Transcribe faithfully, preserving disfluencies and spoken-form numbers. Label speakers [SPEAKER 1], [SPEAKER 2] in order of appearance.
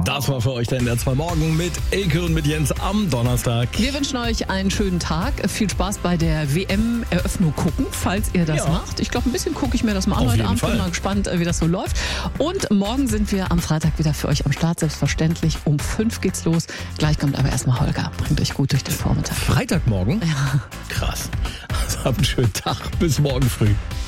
[SPEAKER 1] Das war für euch der N D R zwei Morgen mit Elke und mit Jens am Donnerstag.
[SPEAKER 2] Wir wünschen euch einen schönen Tag. Viel Spaß bei der W M-Eröffnung gucken, falls ihr das
[SPEAKER 1] Ja.
[SPEAKER 2] macht. Ich glaube, ein bisschen gucke ich mir das mal an
[SPEAKER 1] Auf
[SPEAKER 2] heute
[SPEAKER 1] jeden
[SPEAKER 2] Abend. Bin
[SPEAKER 1] Fall.
[SPEAKER 2] mal gespannt, wie das so läuft. Und morgen sind wir am Freitag wieder für euch am Start. Selbstverständlich. Um fünf geht's los. Gleich kommt aber erstmal Holger. Bringt euch gut durch den Vormittag.
[SPEAKER 1] Freitagmorgen?
[SPEAKER 2] Ja.
[SPEAKER 1] Krass. Also habt einen schönen Tag. Bis morgen früh.